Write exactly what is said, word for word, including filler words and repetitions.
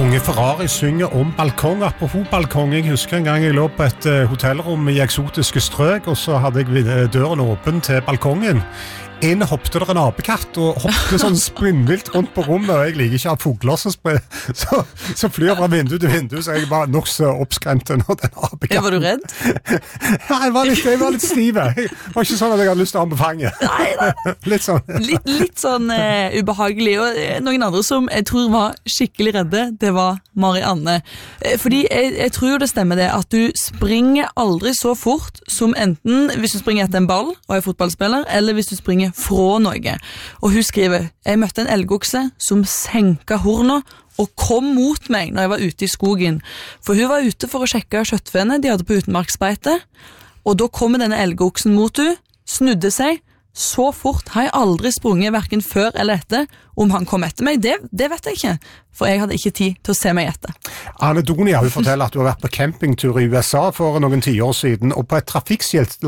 Unge Ferrari synger om balkong. Apropos balkong, jeg husker en gang jeg lå på et uh, hotellrom i eksotiske strøk, og så hadde jeg døren åpen til balkongen. Inn hoppte der en apekatt, og hoppte sånn spinnvilt rundt på rommet, og jeg liker ikke at fugler som sprer, så, så flyr fra vindu til vindu, så jeg var nok så oppskremt når den apekatten. Var du redd? Ja, jeg var litt, jeg var litt stiv. Det var ikke sånn at jeg hadde lyst til å ha med fanget. Nei, nei. Litt sånn. Litt, litt sånn uh, ubehagelig, og noen andre som jeg tror var skikkelig redde, det var Marianne. Fordi jeg, jeg tror det stemmer det, at du springer aldri så fort som enten hvis du springer etter en ball og er fotballspiller, eller hvis du springer fra noe. Og hun skriver, jeg møtte en elgokse som senket horna og kom mot meg når jeg var ute i skogen. For hun var ute for å sjekke kjøttfene de hadde på utenmarksbeite, og da kom denne elgoksen mot hun, snudde seg, så fort har jeg aldri sprunget hverken før eller etter. Om han kom etter meg, det, det vet jeg ikke, for jeg hadde ikke tid til å se meg etter. Anne Donia, hun forteller at du har vært på campingtur i U S A for noen tiår siden, og på et trafikkskilt